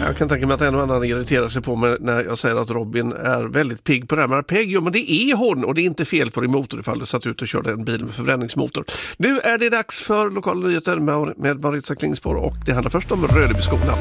Jag kan tänka mig att en och annan irriterar sig på mig när jag säger att Robin är väldigt pigg på det här med pigg. Jo, men det är hon och det är inte fel på din motor ifall du satt ut och körde en bil med förbränningsmotor. Nu är det dags för lokala nyheter med Maritza Klingspor och det handlar först om Rödebyskolan.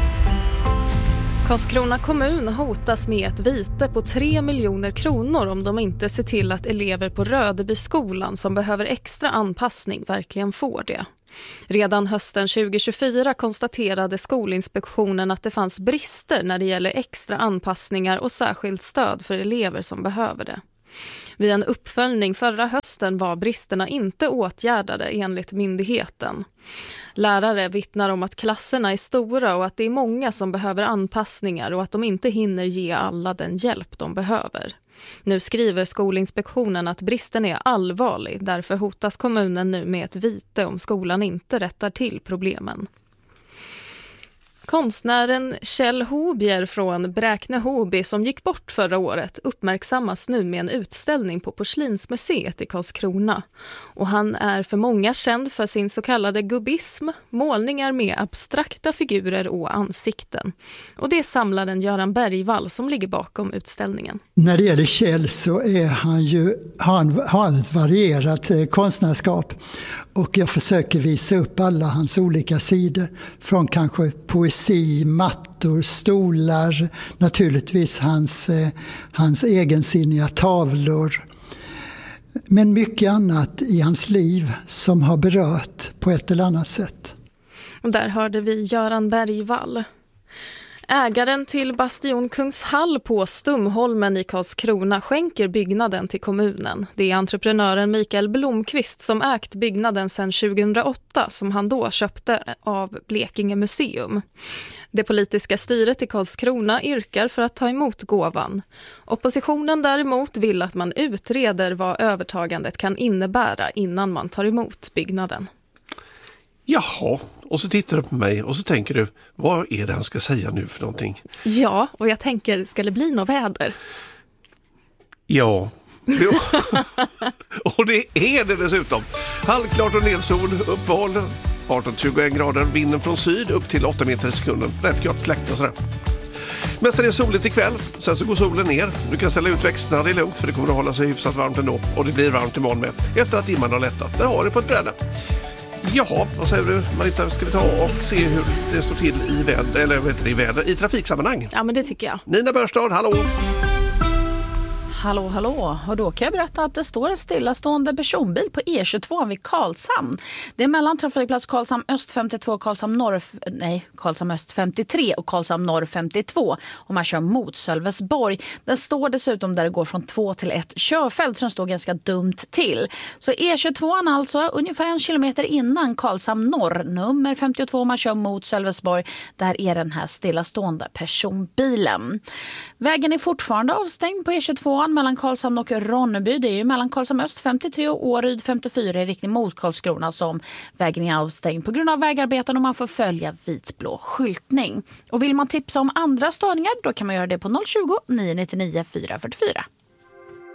Karlskrona kommun hotas med ett vite på 3 miljoner kronor om de inte ser till att elever på Rödebyskolan som behöver extra anpassning verkligen får det. Redan hösten 2024 konstaterade Skolinspektionen att det fanns brister när det gäller extra anpassningar och särskilt stöd för elever som behöver det. Vid en uppföljning förra hösten var bristerna inte åtgärdade enligt myndigheten. Lärare vittnar om att klasserna är stora och att det är många som behöver anpassningar och att de inte hinner ge alla den hjälp de behöver. Nu skriver Skolinspektionen att bristen är allvarlig, därför hotas kommunen nu med ett vite om skolan inte rättar till problemen. Konstnären Kjell Hobier från Bräkne-Hoby som gick bort förra året uppmärksammas nu med en utställning på Porslinsmuseet i Karlskrona. Och han är för många känd för sin så kallade gubbism, målningar med abstrakta figurer och ansikten. Och det är samlaren Göran Bergvall som ligger bakom utställningen. När det gäller Kjell så är har han ett varierat konstnärskap. Och jag försöker visa upp alla hans olika sidor. Från kanske poesi, mattor, stolar, naturligtvis hans egensinniga tavlor. Men mycket annat i hans liv som har berört på ett eller annat sätt. Och där hörde vi Göran Bergvall. Ägaren till Bastion Kungshall på Stumholmen i Karlskrona skänker byggnaden till kommunen. Det är entreprenören Mikael Blomqvist som ägt byggnaden sedan 2008 som han då köpte av Blekinge museum. Det politiska styret i Karlskrona yrkar för att ta emot gåvan. Oppositionen däremot vill att man utreder vad övertagandet kan innebära innan man tar emot byggnaden. Jaha, och så tittar du på mig och så tänker du, vad är det han ska säga nu för någonting? Ja, och jag tänker, ska det bli något väder? Ja, och det är det dessutom. Halvklart och nedsol, uppehåll, 18-21 grader, vinden från syd upp till 8 meter i sekunden. Rätt klart kläckt och sådär. Mest är det soligt ikväll, sen så går solen ner. Du kan ställa ut växterna, det är lugnt för det kommer att hålla sig hyfsat varmt ändå. Och det blir varmt imorgon med, efter att dimman har lättat. Det har det på ett bräde. Jaha, vad säger du Marita, ska vi ta och se hur det står till i väder, eller vet du, i väder, i trafiksammanhang? Ja, men det tycker jag. Nina Börstad, hallå! Hallå, och då kan jag berätta att det står en stillastående personbil på E22 vid Karlshamn. Det är mellan trafikplats Karlshamn Öst 52, Karlshamn Öst 53 och Karlshamn Norr 52. Och man kör mot Sölvesborg. Den står dessutom där det går från 2 till 1 körfält som står ganska dumt till. Så E22 alltså ungefär 1 kilometer innan Karlshamn Norr, nummer 52, man kör mot Sölvesborg. Där är den här stillastående personbilen. Vägen är fortfarande avstängd på E22 mellan Karlshamn och Ronneby. Det är ju mellan Karlshamn Öst 53 och Åryd 54 i riktning mot Karlskrona som vägen är avstängd på grund av vägarbeten och man får följa vitblå skyltning. Och vill man tipsa om andra störningar då kan man göra det på 020 999 444.